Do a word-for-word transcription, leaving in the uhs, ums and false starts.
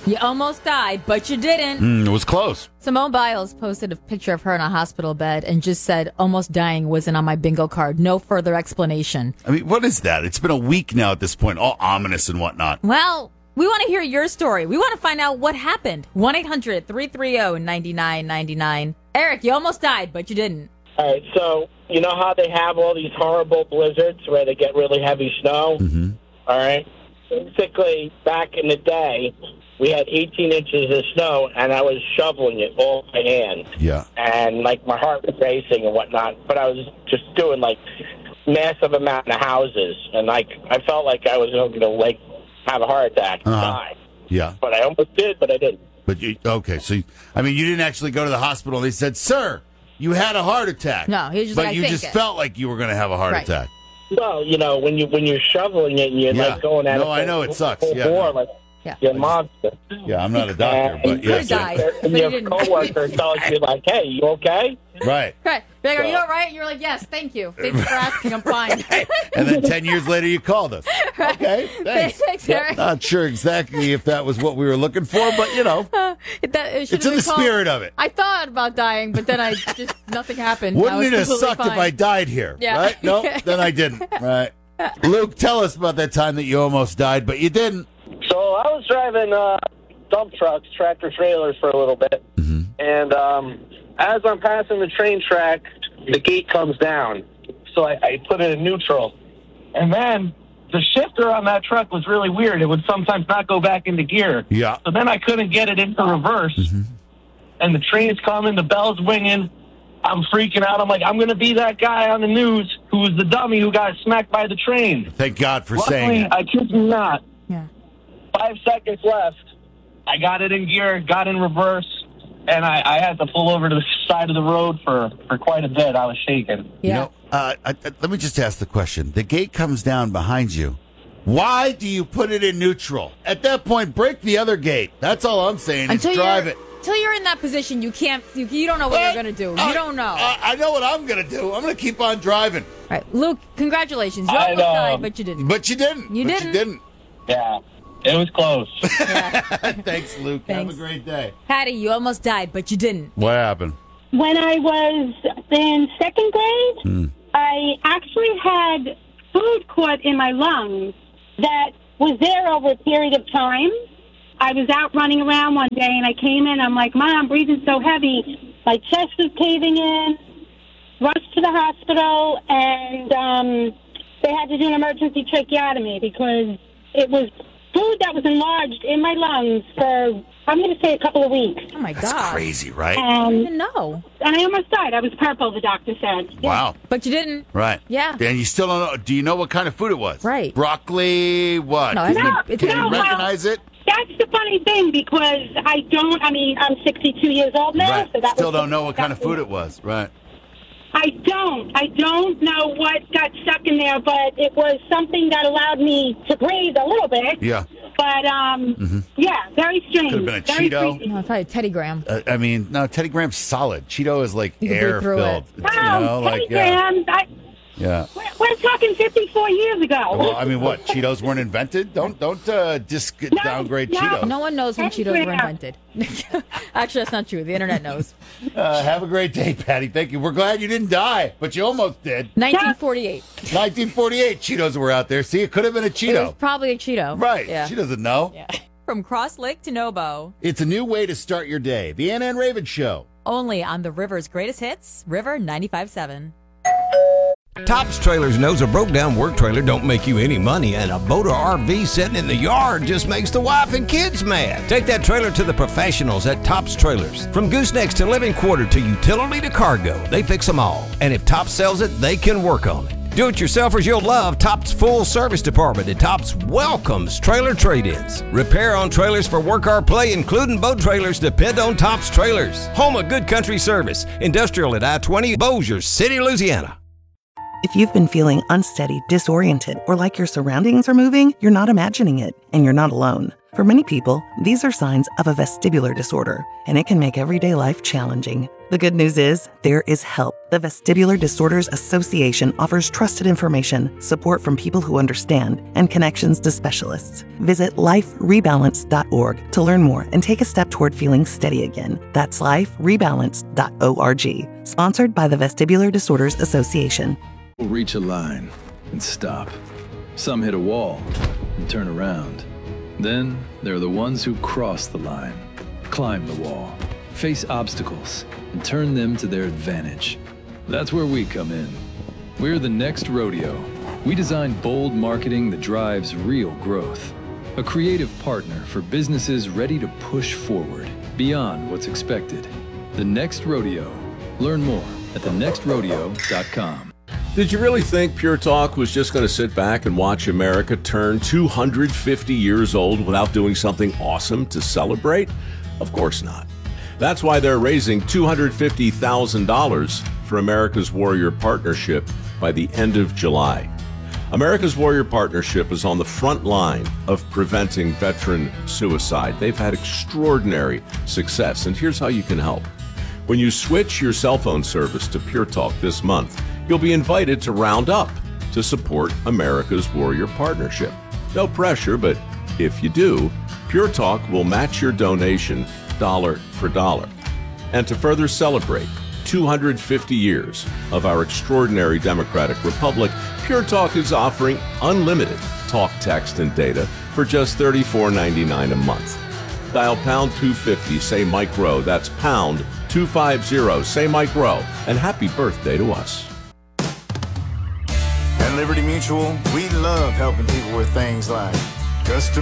You almost died, but you didn't. Mm, it was close. Simone Biles posted a picture of her in a hospital bed and just said, almost dying wasn't on my bingo card. No further explanation. I mean, what is that? It's been a week now at this point, all ominous and whatnot. Well, we want to hear your story. We want to find out what happened. one eight hundred three three zero nine nine nine nine. Eric, you almost died, but you didn't. All right, so you know how they have all these horrible blizzards where they get really heavy snow? Mm-hmm. All right. Basically, back in the day, we had eighteen inches of snow, and I was shoveling it all by hand. Yeah. And, like, my heart was racing and whatnot, but I was just doing, like, massive amount of houses, and, like, I felt like I was going to, like, have a heart attack and Uh-huh. die. Yeah. But I almost did, but I didn't. But you, okay, so, you, I mean, you didn't actually go to the hospital. They said, sir, you had a heart attack. No, he was just But like, I you think just it. felt like you were going to have a heart Right. attack. Well, you know, when, you, when you're shoveling it and you're, Yeah. like, going at No, it. I know, it sucks. full Yeah, bore, no. like, Yeah. you're a monster. Yeah, I'm not a doctor, but could've yes. died. And But you your didn't. coworker tells you, like, hey, you okay? Right. Right. Be like, are you So- all right? You're like, yes, thank you. Thanks for asking. I'm fine. And then ten years later, you called us. Okay, thanks. Thanks, Eric. Not sure exactly if that was what we were looking for, but, you know, Uh, that, it should've it's in been the called- spirit of it. I thought about dying, but then I just, nothing happened. I Wouldn't was it have completely sucked if fine. I died here? Yeah. Right? No, then I didn't. Right. Luke, tell us about that time that you almost died, but you didn't. So I was driving uh, dump trucks, tractor trailers for a little bit, Mm-hmm. and um, as I'm passing the train track, the gate comes down. So I, I put it in neutral. And then the shifter on that truck was really weird. It would sometimes not go back into gear. Yeah. So then I couldn't get it into reverse. Mm-hmm. And the train's coming, the bell's winging. I'm freaking out. I'm like, I'm going to be that guy on the news who was the dummy who got smacked by the train. Thank God for saying Luckily, it. I kid you not. Yeah. Five seconds left. I got it in gear, got in reverse, and I, I had to pull over to the side of the road for, for quite a bit. I was shaking. Yeah. You know, uh, I, I, let me just ask the question. The gate comes down behind you. Why do you put it in neutral? At that point, break the other gate. That's all I'm saying. Until is drive you're, it. Until you're in that position, you can't, you, you don't know what you're going to do. You I- don't know. I, I know what I'm going to do. I'm going to keep on driving. All right. Luke, congratulations. You I almost know. died, but you didn't. But you didn't. You but didn't. You didn't. Yeah, it was close. Thanks, Luke. Thanks. Have a great day. Patty, you almost died, but you didn't. What happened? When I was in second grade, Hmm. I actually had food caught in my lungs that was there over a period of time. I was out running around one day, and I came in. I'm like, Mom, I'm breathing so heavy. My chest is caving in. Rushed to the hospital, and um, they had to do an emergency tracheotomy because it was food that was enlarged in my lungs for, I'm going to say, a couple of weeks. Oh, my That's God. crazy, right? I And, didn't know. and I almost died. I was purple, the doctor said. Wow. But you didn't. Right. Yeah. And you still don't know. Do you know what kind of food it was? Right. Broccoli, what? No, Can it's you, not- it's can you not- well- recognize it? That's the funny thing because I don't, I mean, I'm sixty-two years old now. Right. So that Still was, don't know what kind of food it was. Right. I don't. I don't know what got stuck in there, but it was something that allowed me to breathe a little bit. Yeah. But, um, yeah, very strange. Could've been a very Cheeto. creepy. No, probably Teddy Graham. Uh, I mean, no, Teddy Graham's solid. Cheeto is like You can breathe air through filled. it. Wow, You know, like, Teddy yeah. Graham, I, Yeah. we're, we're talking fifty-four years ago. Well, I mean, what? Cheetos weren't invented? Don't don't uh, just No, downgrade no. Cheetos. No one knows when Teddy Cheetos were Graham. invented. Actually, that's not true. The internet knows. Uh, have a great day, Patty. Thank you. We're glad you didn't die, but you almost did. nineteen forty-eight. nineteen forty-eight Cheetos were out there. See, it could have been a It was Cheeto. probably a Cheeto. Right. Yeah. She doesn't know. Yeah. From Cross Lake to Nobo. It's a new way to start your day. The Anna and Raven Show. Only on the River's greatest hits, River ninety-five point seven. Tops Trailers knows a broke down work trailer don't make you any money, and a boat or R V sitting in the yard just makes the wife and kids mad. Take that trailer to the professionals at Tops Trailers. From goosenecks to living quarter to utility to cargo, they fix them all. And if Tops sells it, they can work on it. Do-it-yourselfers you'll love Tops Full Service Department at Tops welcomes trailer trade-ins. Repair on trailers for work or play, including boat trailers, depend on Tops Trailers. Home of good country service. Industrial at I twenty, Bossier City, Louisiana. If you've been feeling unsteady, disoriented, or like your surroundings are moving, you're not imagining it, and you're not alone. For many people, these are signs of a vestibular disorder, and it can make everyday life challenging. The good news is, there is help. The Vestibular Disorders Association offers trusted information, support from people who understand, and connections to specialists. Visit life rebalance dot org to learn more and take a step toward feeling steady again. That's life rebalance dot org. Sponsored by the Vestibular Disorders Association. We'll reach a line and stop. Some hit a wall and turn around. Then there are the ones who cross the line, climb the wall, face obstacles, and turn them to their advantage. That's where we come in. We're the Next Rodeo. We design bold marketing that drives real growth. A creative partner for businesses ready to push forward beyond what's expected. The Next Rodeo. Learn more at the next rodeo dot com. Did you really think Pure Talk was just going to sit back and watch America turn two hundred fifty years old without doing something awesome to celebrate? Of course not. That's why they're raising two hundred fifty thousand dollars for America's Warrior Partnership by the end of July. America's Warrior Partnership is on the front line of preventing veteran suicide. They've had extraordinary success, and here's how you can help. When you switch your cell phone service to Pure Talk this month, you'll be invited to round up to support America's Warrior Partnership. No pressure, but if you do, Pure Talk will match your donation dollar for dollar. And to further celebrate two hundred fifty years of our extraordinary democratic republic, Pure Talk is offering unlimited talk, text, and data for just thirty-four ninety-nine a month. Dial pound two fifty, say Mike Rowe. That's pound two fifty, say Mike Rowe. And happy birthday to us. At Liberty Mutual, we love helping people with things like custom